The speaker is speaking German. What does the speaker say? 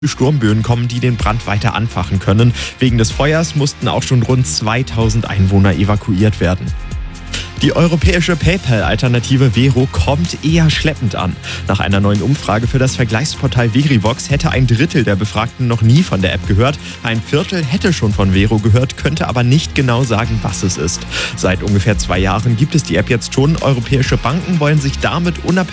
Sturmböen kommen, die den Brand weiter anfachen können. Wegen des Feuers mussten auch schon rund 2000 Einwohner evakuiert werden. Die europäische PayPal-Alternative Vero kommt eher schleppend an. Nach einer neuen Umfrage für das Vergleichsportal Verivox hätte ein Drittel der Befragten noch nie von der App gehört. Ein Viertel hätte schon von Vero gehört, könnte aber nicht genau sagen, was es ist. Seit ungefähr 2 Jahren gibt es die App jetzt schon. Europäische Banken wollen sich damit unabhängig